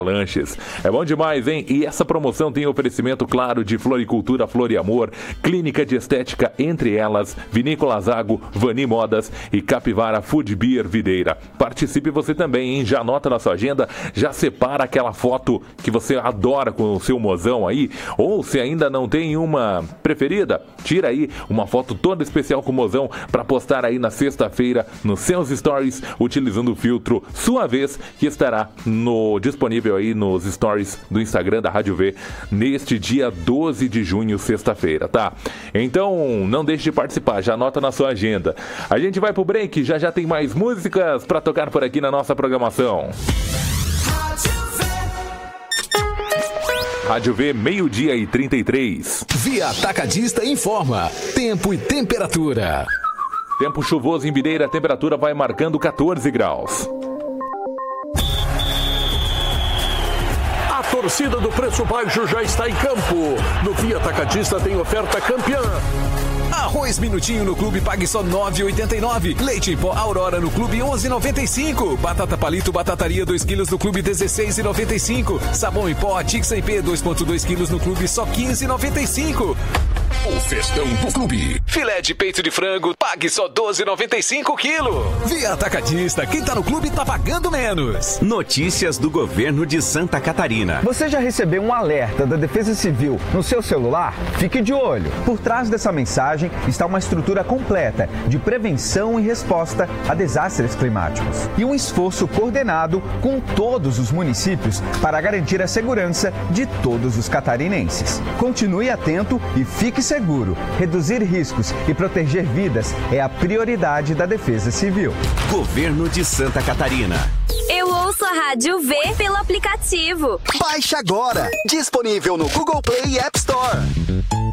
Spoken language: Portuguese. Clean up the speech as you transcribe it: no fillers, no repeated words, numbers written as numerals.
Lanches. É bom demais, hein? E essa promoção tem oferecimento, claro, de Floricultura, Flor e Amor, Clínica de Estética, entre elas, Vinícola Zago, Vani Modas e Capivara Food Beer Videira. Participe você também, hein? Já anota na sua agenda, já separa aquela foto que você adora com o seu mozão aí, ou se ainda não tem uma preferida, tira aí uma foto toda especial com o mozão para postar aí na sexta-feira nos seus stories, utilizando o filtro Sua Vez, que estará disponível aí nos stories do Instagram da Rádio V neste dia 12 de junho, sexta-feira, tá? Então, não deixe de participar, já anota na sua agenda. A gente vai pro break, já tem mais músicas pra tocar por aqui na nossa programação. Rádio V, 12h33. Via Atacadista informa tempo e temperatura. Tempo chuvoso em Videira, a temperatura vai marcando 14 graus. A torcida do Preço Baixo já está em campo. No Via Atacadista tem oferta campeã. Arroz Minutinho no Clube pague só R$ 9,89. Leite em pó Aurora no Clube R$ 11,95. Batata Palito Batataria 2 kg no Clube R$ 16,95. Sabão em pó Tix MP 2,2 kg no Clube só R$ 15,95. O festão do Clube. Filé de peito de frango pague só R$ 12,95 quilo. Via Atacadista, quem tá no clube tá pagando menos. Notícias do governo de Santa Catarina. Você já recebeu um alerta da Defesa Civil no seu celular? Fique de olho. Por trás dessa mensagem está uma estrutura completa de prevenção e resposta a desastres climáticos. E um esforço coordenado com todos os municípios para garantir a segurança de todos os catarinenses. Continue atento e fique seguro. Reduzir riscos e proteger vidas é a prioridade da Defesa Civil. Governo de Santa Catarina. Eu ouço a Rádio V pelo aplicativo. Baixe agora. Disponível no Google Play e App Store.